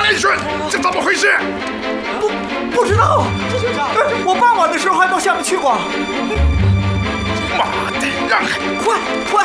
来顺，这怎么回事？ 不知道。我傍晚的时候还到下面去过。 妈的，让开！ 快！